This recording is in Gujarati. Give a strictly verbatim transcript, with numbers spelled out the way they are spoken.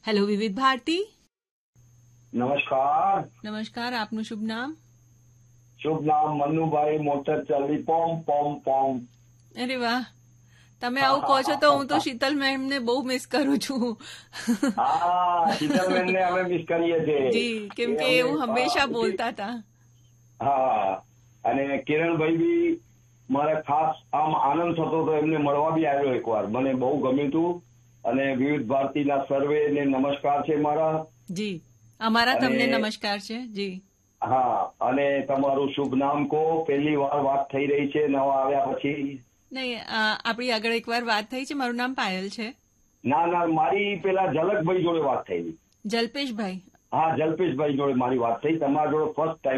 હેલો વિવિધ ભારતી. નમસ્કાર. નમસ્કાર, આપનું શુભ નામ? શુભ નામ મનુભાઈ મોટર ચાલી પોમ પોમ પોમ. અરે વાહ, તમે આવું કહો છો તો હું તો શીતલ મેમ ને બહુ મિસ કરું છું. હા, શીતલ મેમ ને અમે મિસ કરીએ છીએ. જી, કેમ કે એવું હંમેશા બોલતા હતા. હા, અને કિરણભાઈ બી મારે ખાસ આમ આનંદ થતો હતો એમને મળવા બી આવ્યો એકવાર, મને બહુ ગમ્યું હતું. અને વિવિધ ભારતીના સર્વે ને નમસ્કાર છે મારા. જી, અમારા તમને નમસ્કાર છે. જી હા, અને તમારું શુભ નામ કહો. પહેલી વાર વાત થઈ રહી છે નવા આવ્યા પછી. નહીં, આપણી આગળ એકવાર વાત થઈ છે. મારું નામ પાયલ છે. ના ના, મારી પેલા જલકભાઈ જોડે વાત થઈ. જલ્પેશભાઈ? હા, જલ્પેશભાઈ જોડે મારી વાત થઈ. તમારા જોડે ફર્સ્ટ ટાઈમ